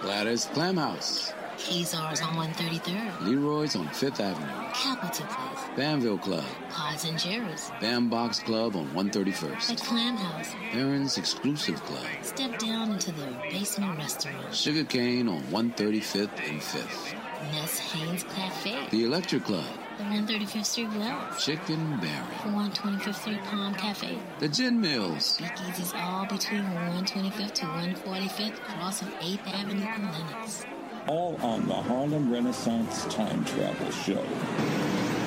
Gladys Clam House. Kezar's on 133rd. Leroy's on 5th Avenue. Capleton Place. Banville Club. Pods and Jerry's. Bam Box Club on 131st. The Clam House. Aaron's Exclusive Club. Step down into the basement restaurant. Sugar Cane on 135th and 5th. Ness Haynes Cafe. The Electric Club. The 135th Street Wells. Chicken Barry. The 125th Street Palm Cafe. The Gin Mills. Speakeasies all between 125th to 145th, across from 8th Avenue and Lenox. All on the Harlem Renaissance Time Travel Show.